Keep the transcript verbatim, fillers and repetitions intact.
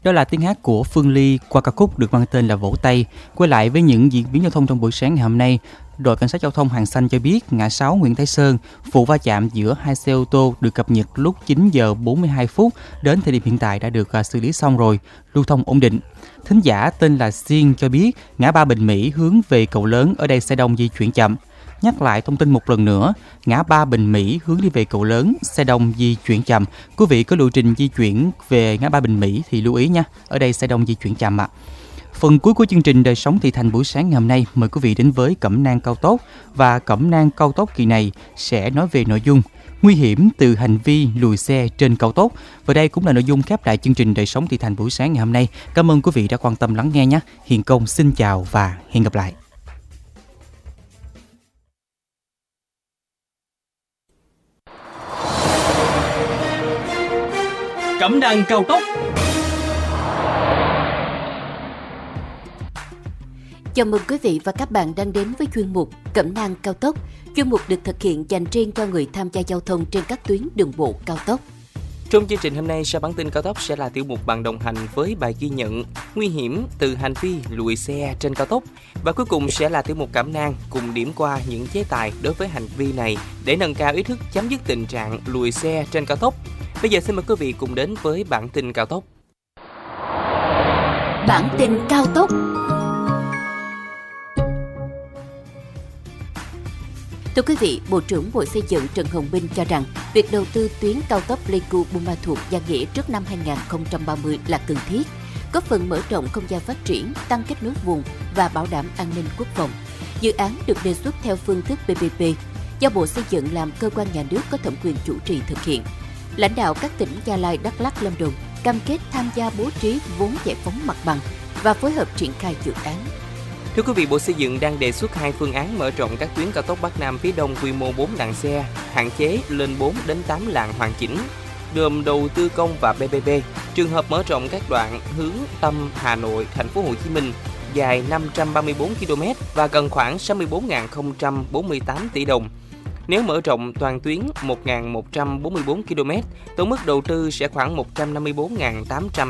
Đó là tiếng hát của Phương Ly qua ca khúc được mang tên là Vỗ Tay. Quay lại với những diễn biến giao thông trong buổi sáng ngày hôm nay, đội cảnh sát giao thông Hàng Xanh cho biết ngã sáu Nguyễn Thái Sơn, vụ va chạm giữa hai xe ô tô được cập nhật lúc chín giờ bốn mươi hai phút, đến thời điểm hiện tại đã được xử lý xong rồi, lưu thông ổn định. Thính giả tên là Xiên cho biết ngã ba Bình Mỹ hướng về cầu lớn, ở đây xe đông di chuyển chậm. Nhắc lại thông tin một lần nữa, ngã ba Bình Mỹ hướng đi về cầu lớn, xe đông di chuyển chậm. Quý vị có lộ trình di chuyển về ngã ba Bình Mỹ thì lưu ý nha, ở đây xe đông di chuyển chậm ạ. À. Phần cuối của chương trình Đời sống thị thành buổi sáng ngày hôm nay, mời quý vị đến với Cẩm nang cao tốc, và Cẩm nang cao tốc kỳ này sẽ nói về nội dung nguy hiểm từ hành vi lùi xe trên cao tốc. Và đây cũng là nội dung khép lại chương trình Đời sống thị thành buổi sáng ngày hôm nay. Cảm ơn quý vị đã quan tâm lắng nghe nhé. Hiền Công xin chào và hẹn gặp lại. Cẩm nang cao tốc. Chào mừng quý vị và các bạn đang đến với chuyên mục Cẩm nang cao tốc. Chuyên mục được thực hiện dành riêng cho người tham gia giao thông trên các tuyến đường bộ cao tốc. Trong chương trình hôm nay, sau bản tin cao tốc sẽ là tiểu mục bạn đồng hành với bài ghi nhận nguy hiểm từ hành vi lùi xe trên cao tốc. Và cuối cùng sẽ là tiểu mục Cẩm nang cùng điểm qua những chế tài đối với hành vi này để nâng cao ý thức chấm dứt tình trạng lùi xe trên cao tốc. Bây giờ xin mời quý vị cùng đến với bản tin cao tốc. Bản tin cao tốc. Thưa quý vị, Bộ trưởng Bộ Xây dựng Trần Hồng Minh cho rằng việc đầu tư tuyến cao tốc Pleiku Buôn Ma Thuột - Gia Nghĩa trước năm hai không ba mươi là cần thiết, góp phần mở rộng không gian phát triển, tăng kết nối vùng và bảo đảm an ninh quốc phòng. Dự án được đề xuất theo phương thức pê pê pê, do Bộ Xây dựng làm cơ quan nhà nước có thẩm quyền chủ trì thực hiện. Lãnh đạo các tỉnh Gia Lai, Đắk Lắk, Lâm Đồng cam kết tham gia bố trí vốn giải phóng mặt bằng và phối hợp triển khai dự án. Thưa quý vị, Bộ Xây dựng đang đề xuất hai phương án mở rộng các tuyến cao tốc Bắc Nam phía Đông quy mô bốn làn xe, hạn chế lên bốn đến tám làn hoàn chỉnh, gồm đầu tư công và pê pê pê. Trường hợp mở rộng các đoạn hướng tâm Hà Nội, Thành phố Hồ Chí Minh dài năm trăm ba mươi tư ki lô mét và cần khoảng sáu mươi tư nghìn không trăm bốn mươi tám tỷ đồng. Nếu mở rộng toàn tuyến một nghìn một trăm bốn mươi tư ki lô mét, tổng mức đầu tư sẽ khoảng một trăm năm mươi tư nghìn tám trăm